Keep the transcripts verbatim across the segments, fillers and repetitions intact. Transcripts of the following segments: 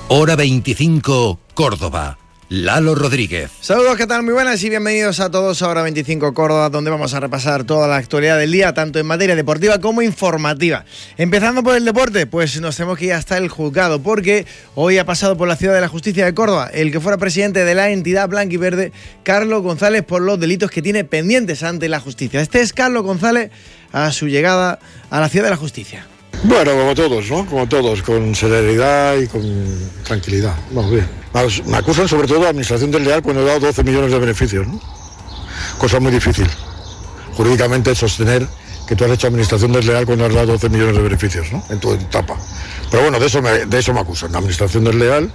Hora veinticinco, Córdoba. Lalo Rodríguez. Saludos, ¿qué tal? Muy buenas y bienvenidos a todos a Hora veinticinco Córdoba, donde vamos a repasar toda la actualidad del día, tanto en materia deportiva como informativa. Empezando por el deporte, pues nos tenemos que ir hasta el juzgado, porque hoy ha pasado por la Ciudad de la Justicia de Córdoba el que fuera presidente de la entidad blanquiverde, Carlos González, por los delitos que tiene pendientes ante la justicia. Este es Carlos González a su llegada a la Ciudad de la Justicia. Bueno, como todos, ¿no? Como todos, con serenidad y con tranquilidad. Vamos bien. Me acusan sobre todo de administración desleal cuando he dado doce millones de beneficios, ¿no? Cosa muy difícil, jurídicamente, sostener que tú has hecho administración desleal cuando has dado doce millones de beneficios, ¿no? En tu etapa. Pero bueno, de eso me, de eso me acusan, de administración desleal.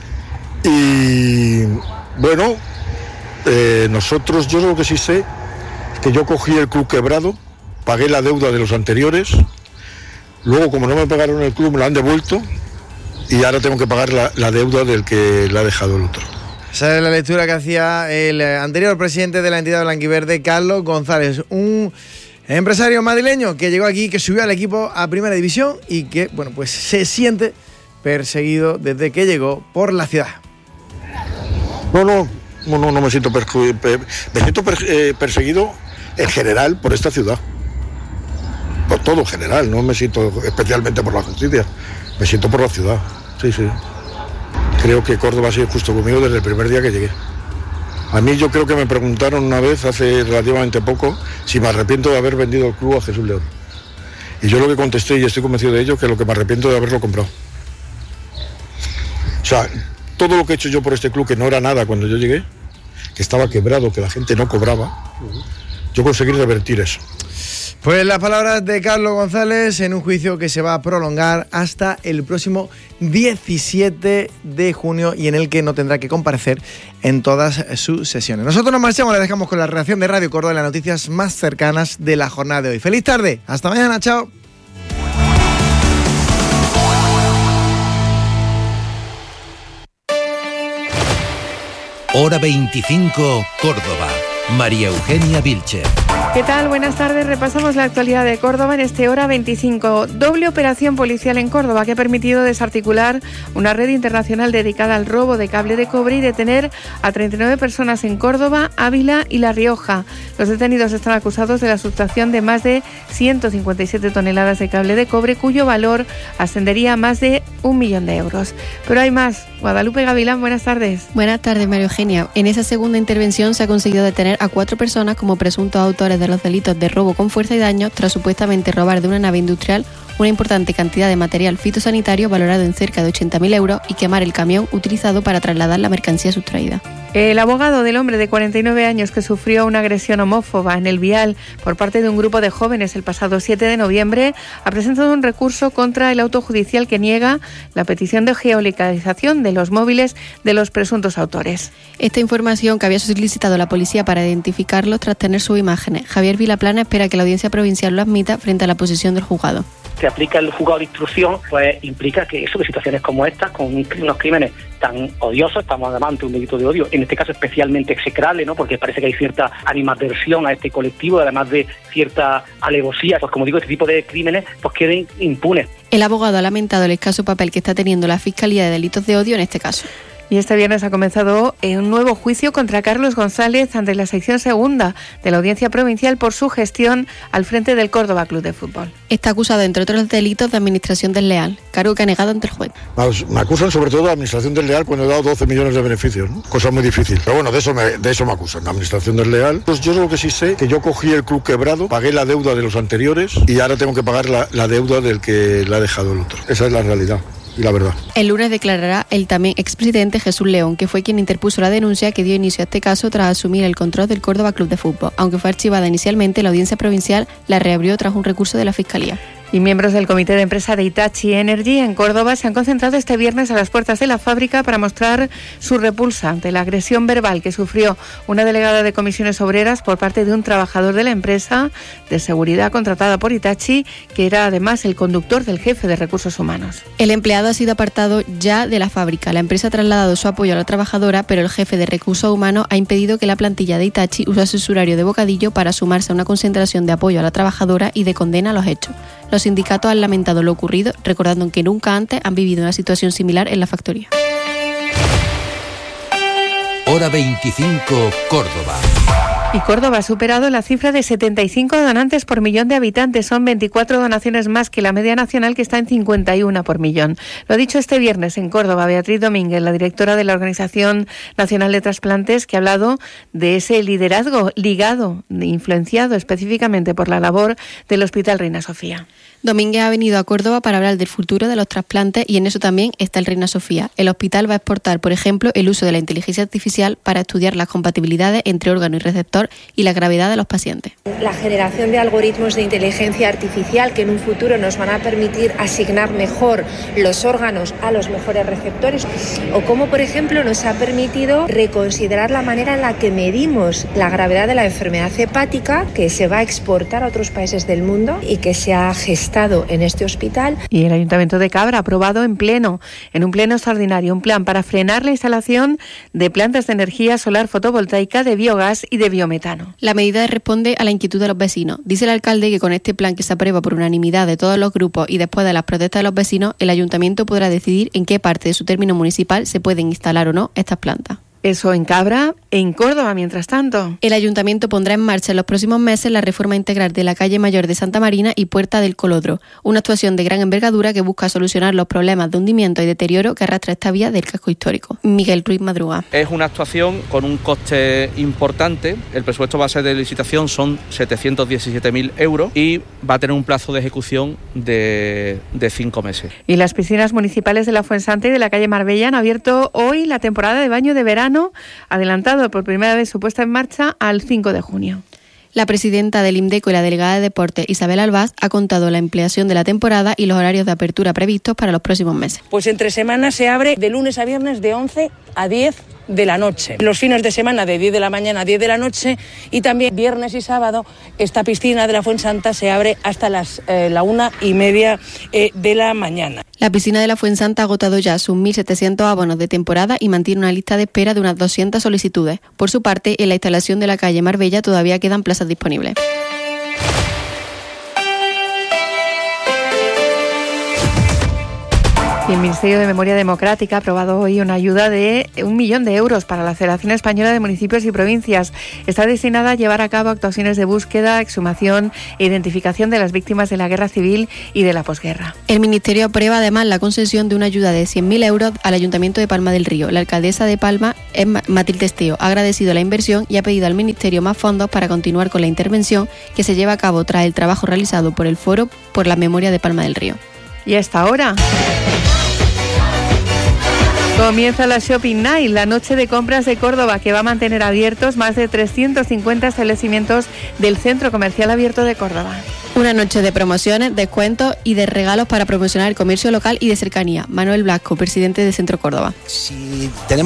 Y bueno, eh, nosotros, yo lo que sí sé es que yo cogí el club quebrado, pagué la deuda de los anteriores. Luego, como no me pagaron el club, me lo han devuelto y ahora tengo que pagar la, la deuda del que le ha dejado el otro. Esa es la lectura que hacía el anterior presidente de la entidad blanquiverde, Carlos González, un empresario madrileño que llegó aquí, que subió al equipo a Primera División y que, bueno, pues se siente perseguido desde que llegó por la ciudad. No, no, no, no, no me siento perseguido, me siento per, eh, perseguido en general por esta ciudad. Por todo en general, no me siento especialmente por la justicia, me siento por la ciudad, sí, sí. Creo que Córdoba ha sido justo conmigo desde el primer día que llegué. A mí yo creo que me preguntaron una vez, hace relativamente poco, si me arrepiento de haber vendido el club a Jesús León. Y yo lo que contesté, y estoy convencido de ello, que lo que me arrepiento de haberlo comprado. O sea, todo lo que he hecho yo por este club, que no era nada cuando yo llegué, que estaba quebrado, que la gente no cobraba, yo conseguí revertir eso. Pues las palabras de Carlos González en un juicio que se va a prolongar hasta el próximo diecisiete de junio y en el que no tendrá que comparecer en todas sus sesiones. Nosotros nos marchamos, le dejamos con la redacción de Radio Córdoba y las noticias más cercanas de la jornada de hoy. ¡Feliz tarde! ¡Hasta mañana! ¡Chao! Hora veinticinco, Córdoba. María Eugenia Vilche. ¿Qué tal? Buenas tardes. Repasamos la actualidad de Córdoba en este Hora veinticinco. Doble operación policial en Córdoba que ha permitido desarticular una red internacional dedicada al robo de cable de cobre y detener a treinta y nueve personas en Córdoba, Ávila y La Rioja. Los detenidos están acusados de la sustracción de más de ciento cincuenta y siete toneladas de cable de cobre, cuyo valor ascendería a más de un millón de euros. Pero hay más. Guadalupe Gavilán, buenas tardes. Buenas tardes, María Eugenia. En esa segunda intervención se ha conseguido detener a cuatro personas como presuntos autores de los delitos de robo con fuerza y daño tras supuestamente robar de una nave industrial una importante cantidad de material fitosanitario valorado en cerca de ochenta mil euros y quemar el camión utilizado para trasladar la mercancía sustraída. El abogado del hombre de cuarenta y nueve años que sufrió una agresión homófoba en el vial por parte de un grupo de jóvenes el pasado siete de noviembre ha presentado un recurso contra el auto judicial que niega la petición de geolocalización de los móviles de los presuntos autores. Esta información que había solicitado la policía para identificarlos tras tener sus imágenes. Javier Vilaplana espera que la audiencia provincial lo admita frente a la posición del juzgado. Se aplica el juzgado de instrucción, pues implica que eso, que situaciones como estas, con unos crímenes tan odiosos, estamos además ante un delito de odio, en este caso especialmente execrable, ¿no? Porque parece que hay cierta animadversión a este colectivo, además de cierta alevosía, pues como digo, este tipo de crímenes pues queden impunes. El abogado ha lamentado el escaso papel que está teniendo la Fiscalía de Delitos de Odio en este caso. Y este viernes ha comenzado un nuevo juicio contra Carlos González ante la sección segunda de la Audiencia Provincial por su gestión al frente del Córdoba Club de Fútbol. Está acusado, entre otros delitos, de administración desleal, cargo que ha negado ante el juez. Me acusan sobre todo de administración desleal cuando he dado doce millones de beneficios, ¿no? Cosa muy difícil. Pero bueno, de eso me, de eso me acusan, de administración desleal. Pues yo lo que sí sé, que yo cogí el club quebrado, pagué la deuda de los anteriores y ahora tengo que pagar la, la deuda del que le ha dejado el otro. Esa es la realidad. Y la verdad. El lunes declarará el también expresidente Jesús León, que fue quien interpuso la denuncia que dio inicio a este caso tras asumir el control del Córdoba Club de Fútbol. Aunque fue archivada inicialmente, la audiencia provincial la reabrió tras un recurso de la Fiscalía. Y miembros del comité de empresa de Hitachi Energy en Córdoba se han concentrado este viernes a las puertas de la fábrica para mostrar su repulsa ante la agresión verbal que sufrió una delegada de comisiones obreras por parte de un trabajador de la empresa de seguridad contratada por Hitachi, que era además el conductor del jefe de recursos humanos. El empleado ha sido apartado ya de la fábrica. La empresa ha trasladado su apoyo a la trabajadora, pero el jefe de recursos humanos ha impedido que la plantilla de Hitachi usase su horario de bocadillo para sumarse a una concentración de apoyo a la trabajadora y de condena a los hechos. Los sindicatos han lamentado lo ocurrido, recordando que nunca antes han vivido una situación similar en la factoría. Hora veinticinco, Córdoba. Y Córdoba ha superado la cifra de setenta y cinco donantes por millón de habitantes. Son veinticuatro donaciones más que la media nacional, que está en cincuenta y uno por millón. Lo ha dicho este viernes en Córdoba Beatriz Domínguez, la directora de la Organización Nacional de Trasplantes, que ha hablado de ese liderazgo ligado, influenciado específicamente por la labor del Hospital Reina Sofía. Domínguez ha venido a Córdoba para hablar del futuro de los trasplantes y en eso también está el Reina Sofía. El hospital va a exportar, por ejemplo, el uso de la inteligencia artificial para estudiar las compatibilidades entre órgano y receptor y la gravedad de los pacientes. La generación de algoritmos de inteligencia artificial que en un futuro nos van a permitir asignar mejor los órganos a los mejores receptores, o como por ejemplo nos ha permitido reconsiderar la manera en la que medimos la gravedad de la enfermedad hepática, que se va a exportar a otros países del mundo y que se ha gestado en este hospital. Y el Ayuntamiento de Cabra ha aprobado en pleno, en un pleno extraordinario, un plan para frenar la instalación de plantas de energía solar fotovoltaica, de biogás y de biometano. La medida responde a la inquietud de los vecinos. Dice el alcalde que con este plan, que se aprueba por unanimidad de todos los grupos y después de las protestas de los vecinos, el ayuntamiento podrá decidir en qué parte de su término municipal se pueden instalar o no estas plantas. Eso en Cabra, en Córdoba, mientras tanto. El ayuntamiento pondrá en marcha en los próximos meses la reforma integral de la calle Mayor de Santa Marina y Puerta del Colodro, una actuación de gran envergadura que busca solucionar los problemas de hundimiento y deterioro que arrastra esta vía del casco histórico. Miguel Ruiz Madruga. Es una actuación con un coste importante. El presupuesto base de licitación son setecientos diecisiete mil euros y va a tener un plazo de ejecución de, de cinco meses. Y las piscinas municipales de la Fuensanta y de la calle Marbella han abierto hoy la temporada de baño de verano, adelantado por primera vez su puesta en marcha al cinco de junio. La presidenta del IMDECO y la delegada de Deportes, Isabel Albaz, ha contado la ampliación de la temporada y los horarios de apertura previstos para los próximos meses. Pues entre semanas se abre de lunes a viernes de once a diez de la noche. Los fines de semana de diez de la mañana a diez de la noche, y también viernes y sábado esta piscina de la Fuensanta se abre hasta las eh, la una y media eh, de la mañana. La piscina de la Fuensanta ha agotado ya sus mil setecientos abonos de temporada y mantiene una lista de espera de unas doscientas solicitudes. Por su parte, en la instalación de la calle Marbella todavía quedan plazas disponibles. Y el Ministerio de Memoria Democrática ha aprobado hoy una ayuda de un millón de euros para la Federación Española de Municipios y Provincias. Está destinada a llevar a cabo actuaciones de búsqueda, exhumación e identificación de las víctimas de la guerra civil y de la posguerra. El Ministerio aprueba además la concesión de una ayuda de cien mil euros al Ayuntamiento de Palma del Río. La alcaldesa de Palma, Matilde Esteo, ha agradecido la inversión y ha pedido al Ministerio más fondos para continuar con la intervención que se lleva a cabo tras el trabajo realizado por el Foro por la Memoria de Palma del Río. Y a esta hora comienza la Shopping Night, la noche de compras de Córdoba, que va a mantener abiertos más de trescientos cincuenta establecimientos del Centro Comercial Abierto de Córdoba. Una noche de promociones, descuentos y de regalos para promocionar el comercio local y de cercanía. Manuel Blasco, presidente de Centro Córdoba. Si tenemos